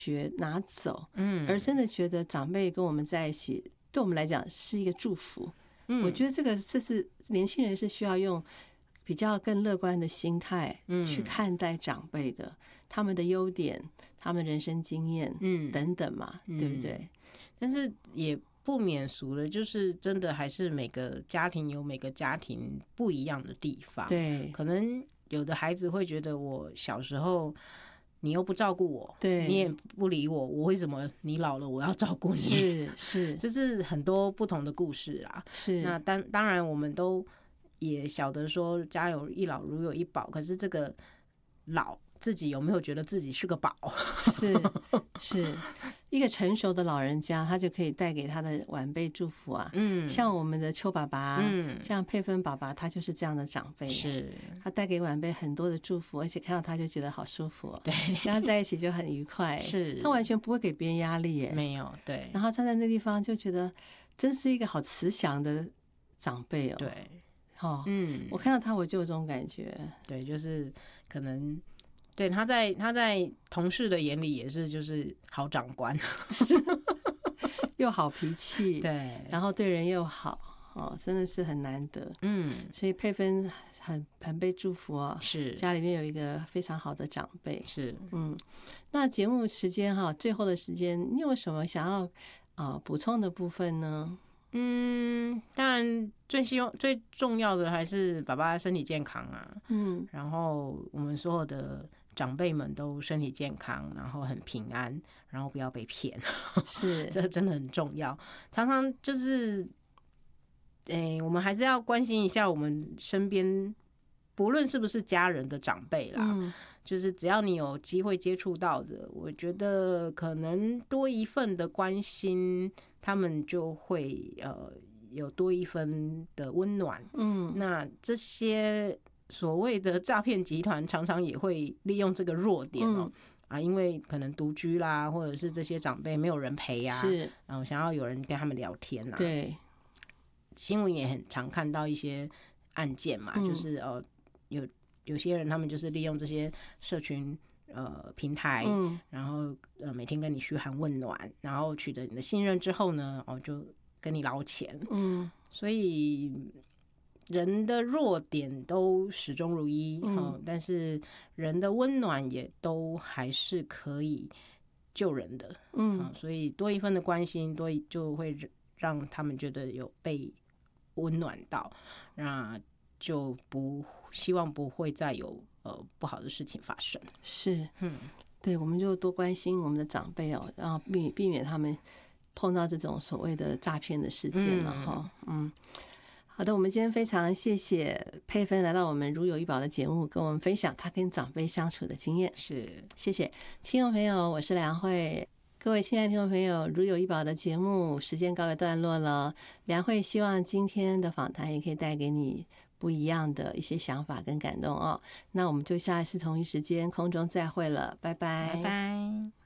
觉拿走，而真的觉得长辈跟我们在一起，对我们来讲是一个祝福。我觉得这是年轻人是需要用比较更乐观的心态去看待长辈的，他们的优点，他们人生经验，等等嘛，对不对？ 但是也不免俗的，就是真的还是每个家庭有每个家庭不一样的地方。 对， 可能有的孩子会觉得我小时候你又不照顾我， 对， 你也不理我，我为什么你老了我要照顾你？ 是， 就是很多不同的故事啊。 是， 那当然我们都也晓得说家有一老如有一宝，可是这个老自己有没有觉得自己是个宝？ 是一个成熟的老人家，他就可以带给他的晚辈祝福啊。像我们的邱爸爸，像佩芬爸爸，他就是这样的长辈， 是他带给晚辈很多的祝福，而且看到他就觉得好舒服， 对， 跟他在一起就很愉快， 是他完全不会给别人压力耶， 没有，对， 然后站在那地方就觉得真是一个好慈祥的长辈哦， 对， 我看到他我就有这种感觉， 对，就是可能。对，他在同事的眼里也是就是好长官， 是又好脾气， 对， 然后对人又好，真的是很难得。所以佩芬很被祝福哦， 是家里面有一个非常好的长辈， 是那节目时间最后的时间，你有什么想要补充的部分呢？ 当然最重要的还是爸爸身体健康啊，然后我们所有的长辈们都身体健康，然后很平安，然后不要被骗， 是这真的很重要。常常就是我们还是要关心一下我们身边不论是不是家人的长辈啦，就是只要你有机会接触到的，我觉得可能多一份的关心，他们就会有多一分的温暖。那这些所谓的诈骗集团常常也会利用这个弱点因为可能独居啦，或者是这些长辈没有人陪啊， 是想要有人跟他们聊天啊。 对， 新闻也很常看到一些案件嘛，就是有些人他们就是利用这些社群平台，然后每天跟你嘘寒问暖，然后取得你的信任之后呢，就跟你捞钱。所以人的弱点都始终如一，但是人的温暖也都还是可以救人的。所以多一份的关心，就会让他们觉得有被温暖到，那就希望不会再有不好的事情发生。 是，对，我们就多关心我们的长辈然后避免他们碰到这种所谓的诈骗的事件了哈。好的，我们今天非常谢谢佩芬来到我们如有一宝的节目，跟我们分享她跟长辈相处的经验。 是， 谢谢听众朋友，我是梁慧。各位亲爱的听众朋友，如有一宝的节目时间告个段落了，梁慧希望今天的访谈也可以带给你不一样的一些想法跟感动那我们就下一次同一时间空中再会了，拜拜， 拜拜。